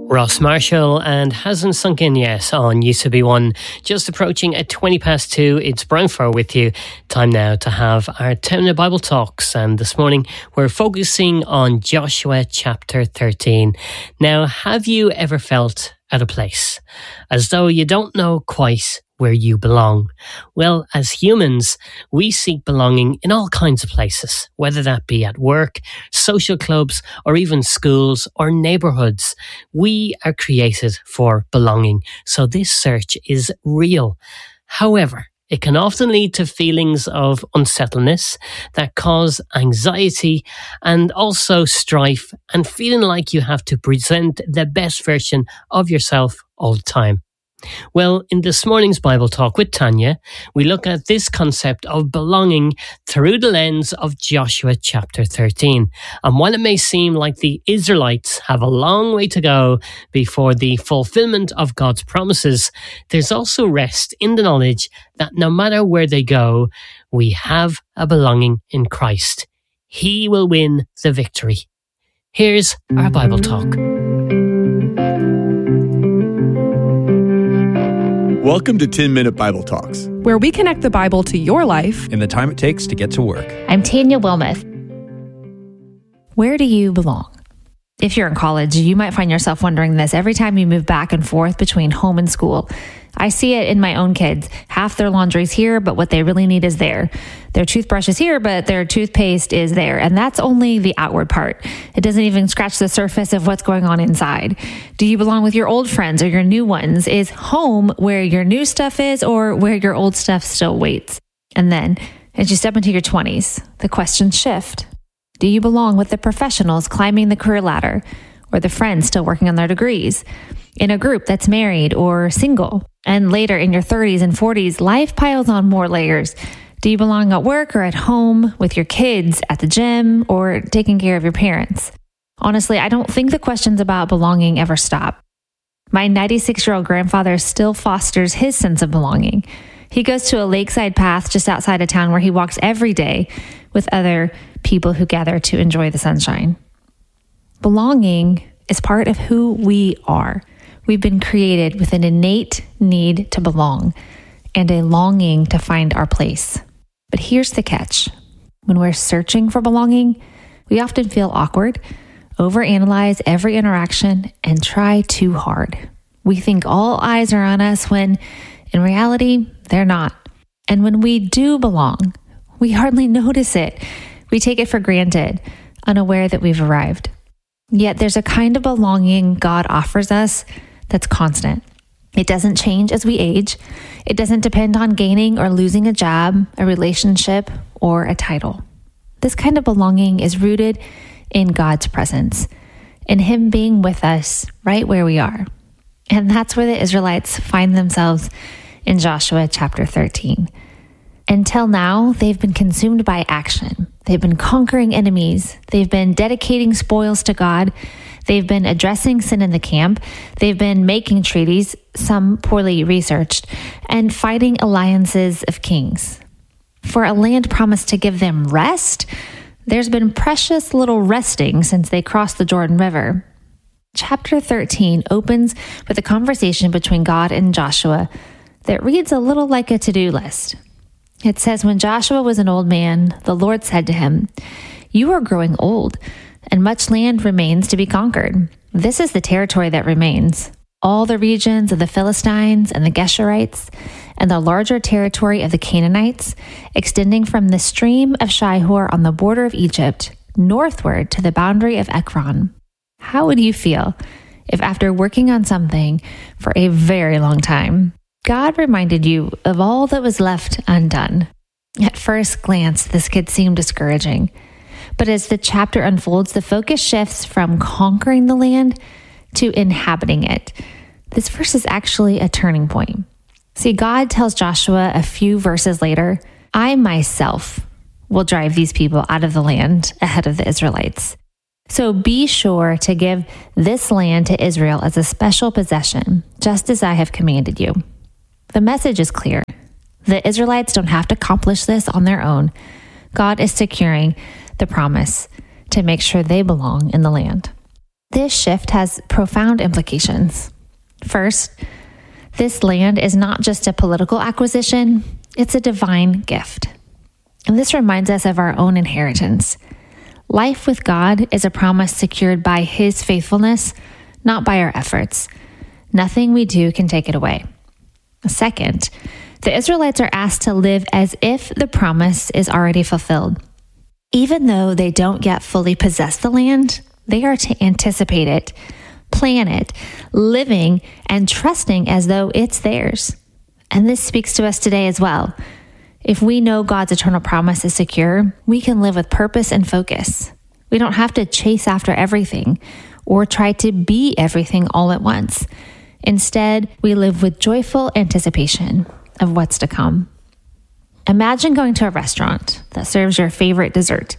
Ross Marshall and Hasn't Sunk In Yet on Used to Be One. Just approaching at 2:20. It's Brian Furr with you. Time now to have our 10-minute Bible talks. And this morning we're focusing on Joshua chapter 13. Now, have you ever felt at a place as though you don't know quite where you belong? Well, as humans, we seek belonging in all kinds of places, whether that be at work, social clubs, or even schools or neighborhoods. We are created for belonging, so this search is real. However, it can often lead to feelings of unsettledness that cause anxiety and also strife and feeling like you have to present the best version of yourself all the time. Well, in this morning's Bible talk with Tanya, we look at this concept of belonging through the lens of Joshua chapter 13. And while it may seem like the Israelites have a long way to go before the fulfillment of God's promises, there's also rest in the knowledge that no matter where they go, we have a belonging in Christ. He will win the victory. Here's our Bible talk. Welcome to 10-Minute Bible Talks, where we connect the Bible to your life in the time it takes to get to work. I'm Tanya Wilmoth. Where do you belong? If you're in college, you might find yourself wondering this every time you move back and forth between home and school. I see it in my own kids. Half their laundry's here, but what they really need is there. Their toothbrush is here, but their toothpaste is there. And that's only the outward part. It doesn't even scratch the surface of what's going on inside. Do you belong with your old friends or your new ones? Is home where your new stuff is or where your old stuff still waits? And then, as you step into your 20s, the questions shift. Do you belong with the professionals climbing the career ladder or the friends still working on their degrees? In a group that's married or single? And later in your 30s and 40s, life piles on more layers. Do you belong at work or at home, with your kids, at the gym, or taking care of your parents? Honestly, I don't think the questions about belonging ever stop. My 96-year-old grandfather still fosters his sense of belonging. He goes to a lakeside path just outside of town where he walks every day with other people who gather to enjoy the sunshine. Belonging is part of who we are. We've been created with an innate need to belong and a longing to find our place. But here's the catch. When we're searching for belonging, we often feel awkward, overanalyze every interaction, and try too hard. We think all eyes are on us when, in reality, they're not. And when we do belong, we hardly notice it. We take it for granted, unaware that we've arrived. Yet there's a kind of belonging God offers us that's constant. It doesn't change as we age. It doesn't depend on gaining or losing a job, a relationship, or a title. This kind of belonging is rooted in God's presence, in Him being with us right where we are. And that's where the Israelites find themselves in Joshua chapter 13. Until now, they've been consumed by action. They've been conquering enemies. They've been dedicating spoils to God. They've been addressing sin in the camp. They've been making treaties, some poorly researched, and fighting alliances of kings. For a land promised to give them rest, there's been precious little resting since they crossed the Jordan River. Chapter 13 opens with a conversation between God and Joshua that reads a little like a to-do list. It says, when Joshua was an old man, the Lord said to him, "You are growing old, and much land remains to be conquered. This is the territory that remains: all the regions of the Philistines and the Geshurites, and the larger territory of the Canaanites, extending from the stream of Shihor on the border of Egypt, northward to the boundary of Ekron." How would you feel if, after working on something for a very long time, God reminded you of all that was left undone? At first glance, this could seem discouraging. But as the chapter unfolds, the focus shifts from conquering the land to inhabiting it. This verse is actually a turning point. See, God tells Joshua a few verses later, "I myself will drive these people out of the land ahead of the Israelites. So be sure to give this land to Israel as a special possession, just as I have commanded you." The message is clear. The Israelites don't have to accomplish this on their own. God is securing the promise to make sure they belong in the land. This shift has profound implications. First, this land is not just a political acquisition, it's a divine gift. And this reminds us of our own inheritance. Life with God is a promise secured by His faithfulness, not by our efforts. Nothing we do can take it away. Second, the Israelites are asked to live as if the promise is already fulfilled. Even though they don't yet fully possess the land, they are to anticipate it, plan it, living and trusting as though it's theirs. And this speaks to us today as well. If we know God's eternal promise is secure, we can live with purpose and focus. We don't have to chase after everything or try to be everything all at once. Instead, we live with joyful anticipation of what's to come. Imagine going to a restaurant that serves your favorite dessert.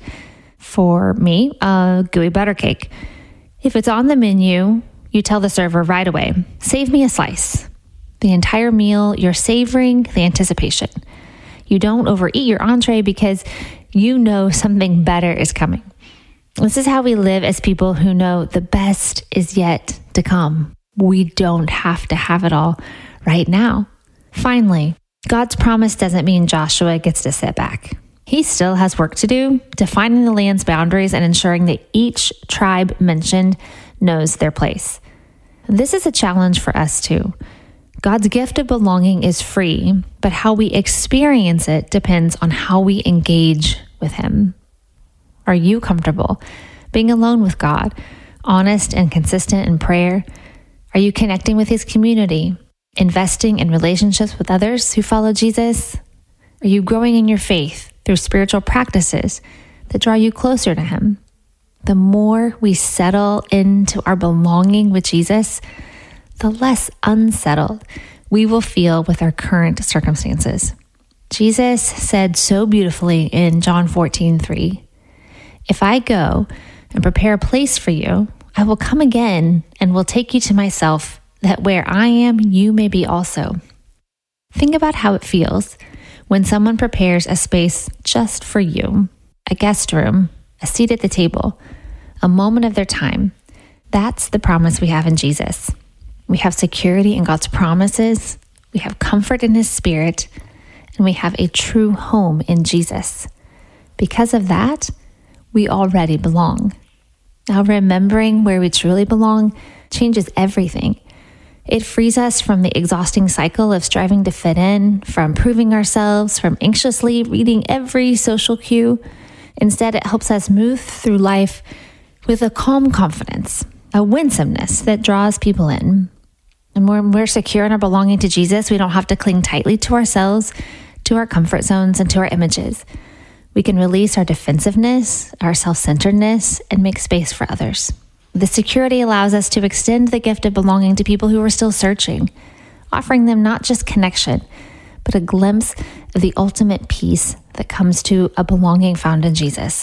For me, a gooey butter cake. If it's on the menu, you tell the server right away, "Save me a slice." The entire meal, you're savoring the anticipation. You don't overeat your entree because you know something better is coming. This is how we live as people who know the best is yet to come. We don't have to have it all right now. Finally, God's promise doesn't mean Joshua gets to sit back. He still has work to do, defining the land's boundaries and ensuring that each tribe mentioned knows their place. This is a challenge for us too. God's gift of belonging is free, but how we experience it depends on how we engage with Him. Are you comfortable being alone with God, honest and consistent in prayer? Are you connecting with His community, investing in relationships with others who follow Jesus? Are you growing in your faith through spiritual practices that draw you closer to Him? The more we settle into our belonging with Jesus, the less unsettled we will feel with our current circumstances. Jesus said so beautifully in John 14:3, "If I go and prepare a place for you, I will come again and will take you to myself, that where I am, you may be also." Think about how it feels when someone prepares a space just for you, a guest room, a seat at the table, a moment of their time. That's the promise we have in Jesus. We have security in God's promises, we have comfort in His Spirit, and we have a true home in Jesus. Because of that, we already belong. Now, remembering where we truly belong changes everything. It frees us from the exhausting cycle of striving to fit in, from proving ourselves, from anxiously reading every social cue. Instead, it helps us move through life with a calm confidence, a winsomeness that draws people in. And when we're secure in our belonging to Jesus, we don't have to cling tightly to ourselves, to our comfort zones, and to our images. We can release our defensiveness, our self-centeredness, and make space for others. This security allows us to extend the gift of belonging to people who are still searching, offering them not just connection, but a glimpse of the ultimate peace that comes to a belonging found in Jesus.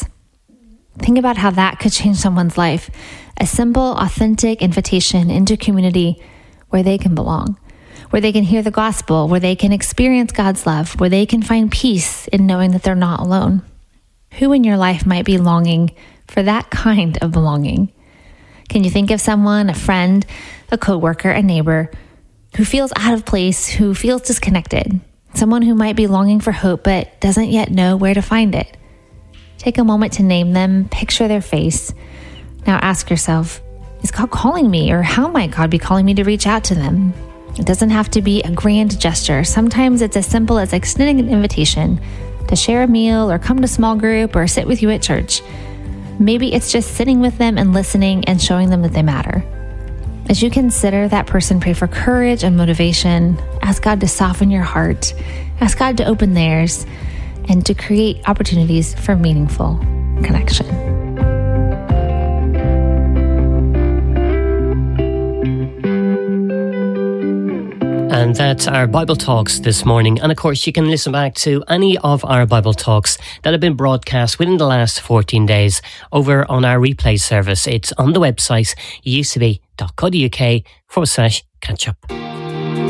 Think about how that could change someone's life. A simple, authentic invitation into community where they can belong, where they can hear the gospel, where they can experience God's love, where they can find peace in knowing that they're not alone. Who in your life might be longing for that kind of belonging? Can you think of someone, a friend, a coworker, a neighbor, who feels out of place, who feels disconnected? Someone who might be longing for hope but doesn't yet know where to find it. Take a moment to name them, picture their face. Now ask yourself, is God calling me, or how might God be calling me to reach out to them? It doesn't have to be a grand gesture. Sometimes it's as simple as extending an invitation to share a meal or come to small group or sit with you at church. Maybe it's just sitting with them and listening and showing them that they matter. As you consider that person, pray for courage and motivation. Ask God to soften your heart. Ask God to open theirs and to create opportunities for meaningful connection. And that's our Bible Talks this morning. And of course, you can listen back to any of our Bible Talks that have been broadcast within the last 14 days over on our replay service. It's on the website, ucb.co.uk/catch up.